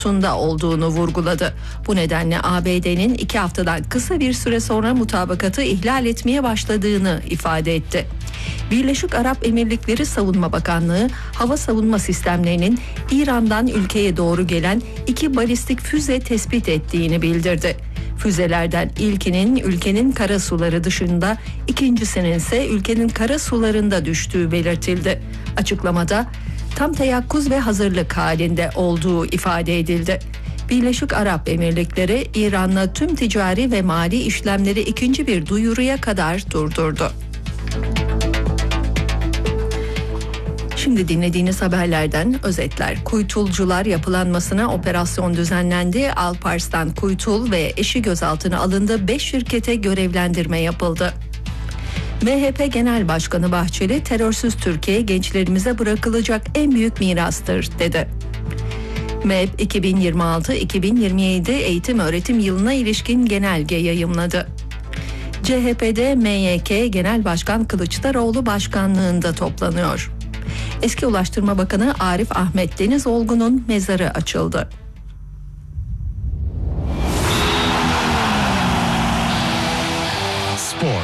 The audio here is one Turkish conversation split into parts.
olduğunu vurguladı. Bu nedenle ABD'nin 2 haftadan kısa bir süre sonra mutabakatı ihlal etmeye başladığını ifade etti. Birleşik Arap Emirlikleri Savunma Bakanlığı, hava savunma sistemlerinin İran'dan ülkeye doğru gelen 2 balistik füze tespit ettiğini bildirdi. Füzelerden ilkinin ülkenin kara suları dışında, ikincisinin ise ülkenin kara sularında düştüğü belirtildi. Açıklamada tam teyakkuz ve hazırlık halinde olduğu ifade edildi. Birleşik Arap Emirlikleri İran'la tüm ticari ve mali işlemleri ikinci bir duyuruya kadar durdurdu. Şimdi dinlediğiniz haberlerden özetler. Kuytulcular yapılanmasına operasyon düzenlendi. Alparslan Kuytul ve eşi gözaltına alındı. 5 şirkete görevlendirme yapıldı. MHP Genel Başkanı Bahçeli, terörsüz Türkiye gençlerimize bırakılacak en büyük mirastır dedi. MEP 2026-2027 eğitim öğretim yılına ilişkin genelge yayımladı. CHP'de MYK Genel Başkan Kılıçdaroğlu başkanlığında toplanıyor. Eski Ulaştırma Bakanı Arif Ahmet Denizolgu'nun mezarı açıldı. Spor.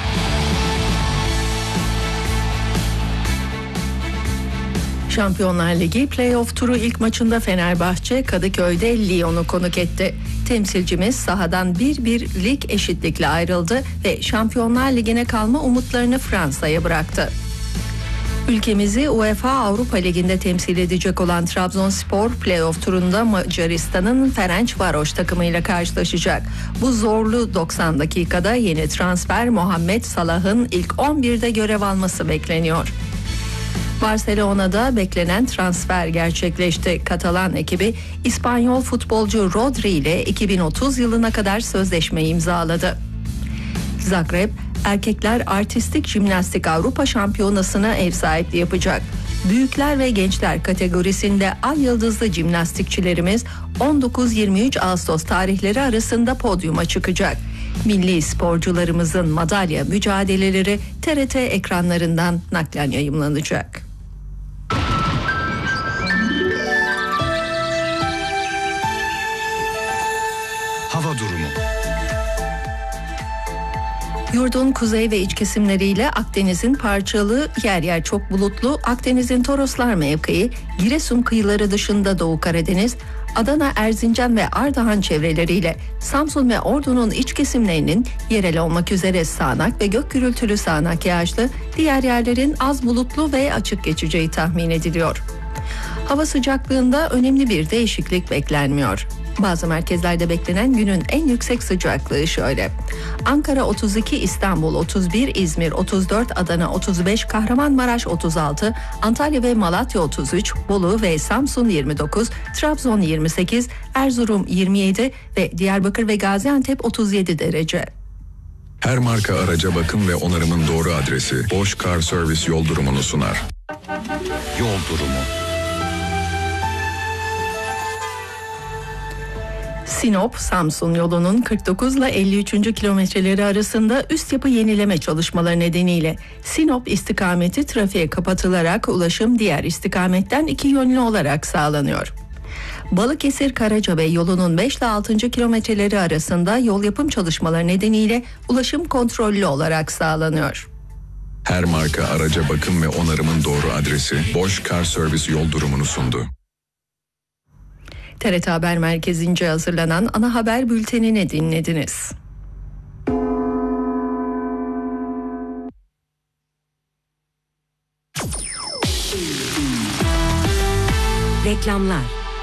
Şampiyonlar Ligi playoff turu ilk maçında Fenerbahçe Kadıköy'de Lyon'u konuk etti. Temsilcimiz sahadan 1-1 lig eşitlikle ayrıldı ve Şampiyonlar Ligi'ne kalma umutlarını Fransa'ya bıraktı. Ülkemizi UEFA Avrupa Ligi'nde temsil edecek olan Trabzonspor playoff turunda Macaristan'ın Ferencvaros takımıyla karşılaşacak. Bu zorlu 90 dakikada yeni transfer Muhammed Salah'ın ilk 11'de görev alması bekleniyor. Barcelona'da beklenen transfer gerçekleşti. Katalan ekibi İspanyol futbolcu Rodri ile 2030 yılına kadar sözleşme imzaladı. Zagreb, Erkekler Artistik Jimnastik Avrupa Şampiyonası'na ev sahipliği yapacak. Büyükler ve gençler kategorisinde ay yıldızlı jimnastikçilerimiz 19-23 Ağustos tarihleri arasında podyuma çıkacak. Milli sporcularımızın madalya mücadeleleri TRT ekranlarından naklen yayımlanacak. Hava durumu. Yurdun kuzey ve iç kesimleriyle Akdeniz'in parçalı, yer yer çok bulutlu, Akdeniz'in Toroslar mevkii, Giresun kıyıları dışında Doğu Karadeniz, Adana, Erzincan ve Ardahan çevreleriyle Samsun ve Ordu'nun iç kesimlerinin yerel olmak üzere sağanak ve gök gürültülü sağanak yağışlı, diğer yerlerin az bulutlu ve açık geçeceği tahmin ediliyor. Hava sıcaklığında önemli bir değişiklik beklenmiyor. Bazı merkezlerde beklenen günün en yüksek sıcaklığı şöyle: Ankara 32, İstanbul 31, İzmir 34, Adana 35, Kahramanmaraş 36, Antalya ve Malatya 33, Bolu ve Samsun 29, Trabzon 28, Erzurum 27 ve Diyarbakır ve Gaziantep 37 derece. Her marka araca bakım ve onarımın doğru adresi Bosch Car Service yol durumunu sunar. Yol durumu. Sinop-Samsun yolunun 49 ile 53. kilometreleri arasında üst yapı yenileme çalışmaları nedeniyle Sinop istikameti trafiğe kapatılarak ulaşım diğer istikametten 2 yönlü olarak sağlanıyor. Balıkesir-Karacabey yolunun 5 ile 6. kilometreleri arasında yol yapım çalışmaları nedeniyle ulaşım kontrollü olarak sağlanıyor. Her marka araca bakım ve onarımın doğru adresi Bosch Car Service yol durumunu sundu. TRT Haber Merkezi'nce hazırlanan ana haber bültenini dinlediniz. Reklamlar.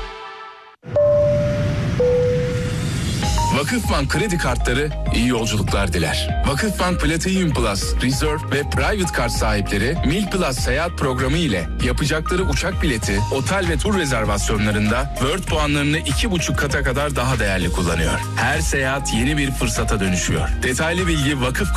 Vakıfbank kredi kartları iyi yolculuklar diler. Vakıfbank Platinum Plus, Reserve ve Private Kart sahipleri Mil Plus seyahat programı ile yapacakları uçak bileti, otel ve tur rezervasyonlarında World puanlarını 2,5 kata kadar daha değerli kullanıyor. Her seyahat yeni bir fırsata dönüşüyor. Detaylı bilgi Vakıf